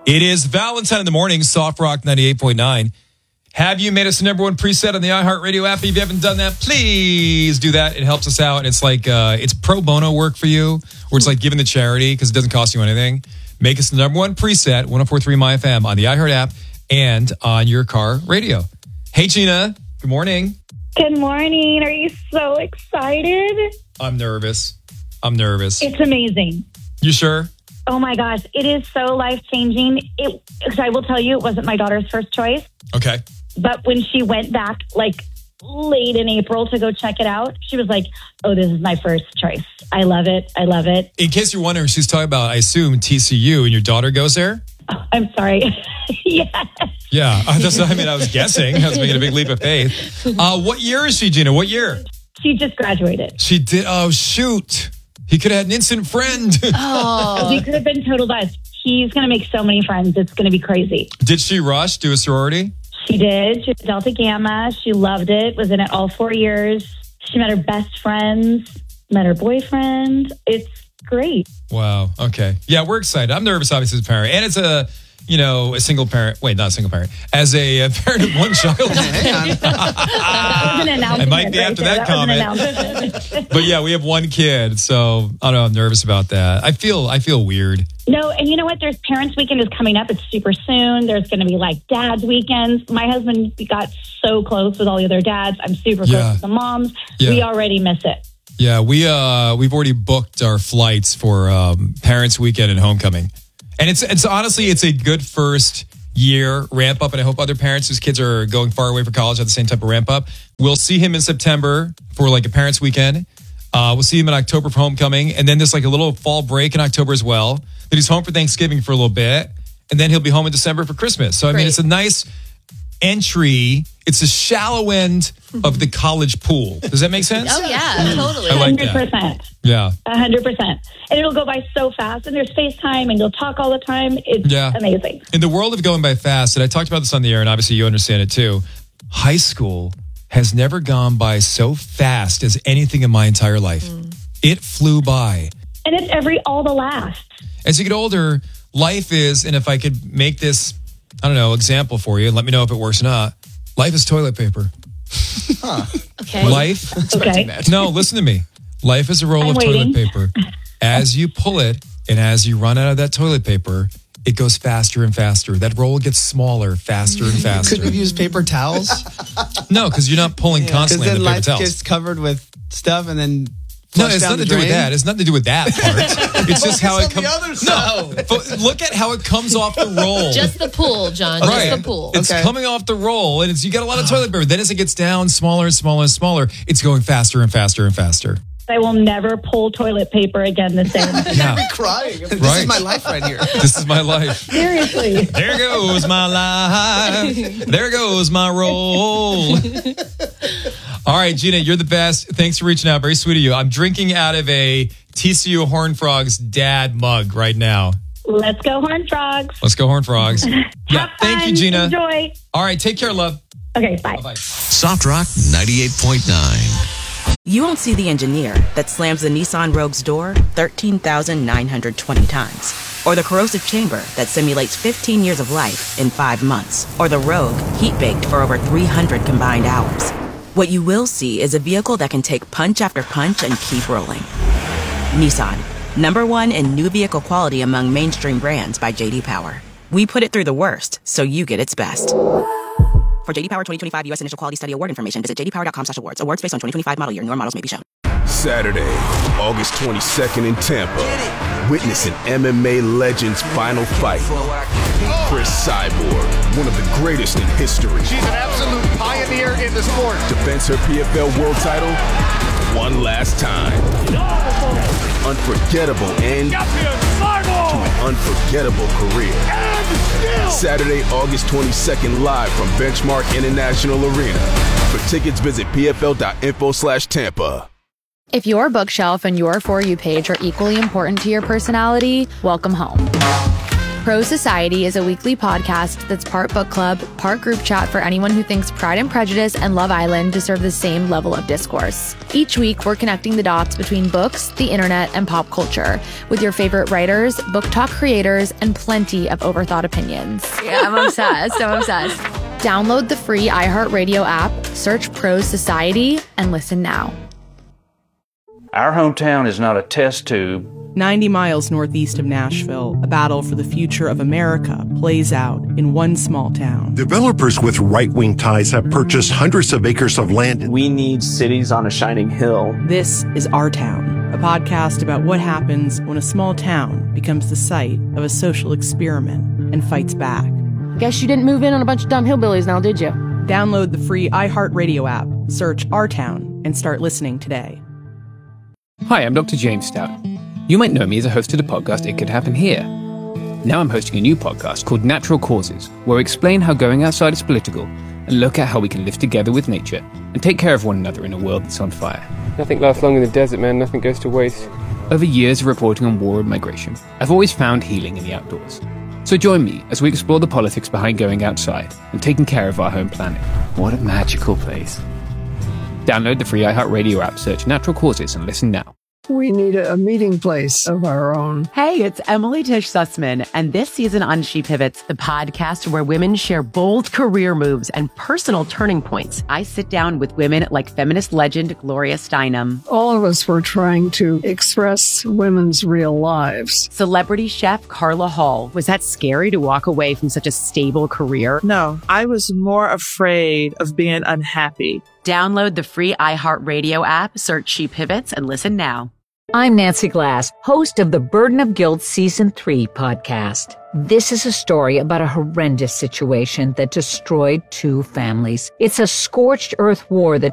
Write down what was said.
It is Valentine in the morning, Soft Rock 98.9. Have you made us the number one preset on the iHeartRadio app? If you haven't done that, please do that. It helps us out. And it's like, it's pro bono work for you, or it's like giving to charity because it doesn't cost you anything. Make us the number one preset, 104.3 My FM on the iHeart app and on your car radio. Hey, Gina. Good morning. Good morning. Are you so excited? I'm nervous. It's amazing. You sure? Oh my gosh, it is so life-changing. I will tell you, it wasn't my daughter's first choice. Okay. But when she went back like late in April to go check it out, she was like, oh, this is my first choice. I love it. In case you're wondering, she's talking about, I assume, TCU, and your daughter goes there? Oh, I'm sorry. Yes. Yeah. I was guessing. I was making a big leap of faith. What year is she, Gina? What year? She just graduated. She did? Oh, shoot. He could have had an instant friend. Oh. He could have been total bust. He's going to make so many friends. It's going to be crazy. Did she rush, do a sorority? She did. She was Delta Gamma. She loved it. Was in it all 4 years. She met her best friends, met her boyfriend. It's great. Wow. Okay. Yeah, we're excited. I'm nervous, obviously, as a parent. And it's a single parent. Wait, not a single parent. As a parent of one child. Hang on. I might be after that comment. But yeah, we have one kid. So I don't know. I'm nervous about that. I feel weird. No, and you know what? There's Parents Weekend is coming up. It's super soon. There's going to be like dads weekends. My husband got so close with all the other dads. I'm super close with the moms. Yeah. We already miss it. Yeah, we've already booked our flights for Parents Weekend and Homecoming. And it's honestly, it's a good first year ramp up. And I hope other parents whose kids are going far away for college have the same type of ramp up. We'll see him in September for like a Parents Weekend. We'll see him in October for Homecoming. And then there's like a little fall break in October as well. Then he's home for Thanksgiving for a little bit. And then he'll be home in December for Christmas. So, I mean, it's a nice entry. It's a shallow end of the college pool. Does that make sense? Oh, yeah, totally. I like 100%. That. Yeah. 100%. And it'll go by so fast. And there's FaceTime and you'll talk all the time. It's amazing. In the world of going by fast, and I talked about this on the air, and obviously you understand it too, high school has never gone by so fast as anything in my entire life. It flew by. And it's all the last. As you get older, life is, and if I could make this, I don't know, example for you, and let me know if it works or not. Life is toilet paper. Okay. Life. Okay. No, listen to me. Life is a roll of toilet paper. As you pull it and as you run out of that toilet paper, it goes faster and faster. That roll gets smaller, faster and faster. Couldn't you use paper towels? No, because you're not pulling constantly on the paper life towels. gets covered with stuff and then no, it's nothing to do with that. It's nothing to do with that part. It's just how it comes. No, look at how it comes off the roll. Just the pool, John. Right. Just the pool. It's coming off the roll, and you got a lot of toilet paper. Then as it gets down smaller and smaller and smaller, it's going faster and faster and faster. I will never pull toilet paper again the same. I'd be crying. This is my life right here. This is my life. Seriously. There goes my life. There goes my roll. All right, Gina, you're the best. Thanks for reaching out. Very sweet of you. I'm drinking out of a TCU Horned Frogs dad mug right now. Let's go Horned Frogs. Let's go Horned Frogs. Yeah, thank you, Gina. Enjoy. All right, take care, love. Okay, bye. Bye-bye. Soft Rock 98.9. You won't see the engineer that slams the Nissan Rogue's door 13,920 times. Or the corrosive chamber that simulates 15 years of life in 5 months. Or the Rogue heat-baked for over 300 combined hours. What you will see is a vehicle that can take punch after punch and keep rolling. Nissan, #1 in new vehicle quality among mainstream brands by J.D. Power. We put it through the worst, so you get its best. For J.D. Power 2025 U.S. Initial Quality Study Award information, visit jdpower.com/awards. Awards based on 2025 model year. Newer models may be shown. Saturday, August 22nd in Tampa. Witness an MMA legend's final fight. Chris Cyborg, one of the greatest in history. She's an absolute pioneer in the sport. Defends her PFL world title one last time. Unforgettable end to an unforgettable career. Saturday, August 22nd, live from Benchmark International Arena. For tickets, visit pfl.info/Tampa. If your bookshelf and your For You page are equally important to your personality, welcome home. Pro Society is a weekly podcast that's part book club, part group chat for anyone who thinks Pride and Prejudice and Love Island deserve the same level of discourse. Each week, we're connecting the dots between books, the internet, and pop culture with your favorite writers, book talk creators, and plenty of overthought opinions. Yeah, I'm obsessed. Download the free iHeartRadio app, search Pro Society, and listen now. Our hometown is not a test tube. 90 miles northeast of Nashville, a battle for the future of America plays out in one small town. Developers with right-wing ties have purchased hundreds of acres of land. We need cities on a shining hill. This is Our Town, a podcast about what happens when a small town becomes the site of a social experiment and fights back. Guess you didn't move in on a bunch of dumb hillbillies now, did you? Download the free iHeartRadio app, search Our Town, and start listening today. Hi, I'm Dr. James Stout. You might know me as a host of the podcast It Could Happen Here. Now I'm hosting a new podcast called Natural Causes, where I explain how going outside is political and look at how we can live together with nature and take care of one another in a world that's on fire. Nothing lasts long in the desert, man. Nothing goes to waste. Over years of reporting on war and migration, I've always found healing in the outdoors. So join me as we explore the politics behind going outside and taking care of our home planet. What a magical place. Download the free iHeartRadio app, search Natural Causes, and listen now. We need a meeting place of our own. Hey, it's Emily Tish Sussman, and this season on She Pivots, the podcast where women share bold career moves and personal turning points. I sit down with women like feminist legend Gloria Steinem. All of us were trying to express women's real lives. Celebrity chef Carla Hall. Was that scary to walk away from such a stable career? No, I was more afraid of being unhappy. Download the free iHeartRadio app, search She Pivots, and listen now. I'm Nancy Glass, host of the Burden of Guilt Season 3 podcast. This is a story about a horrendous situation that destroyed 2 families. It's a scorched earth war that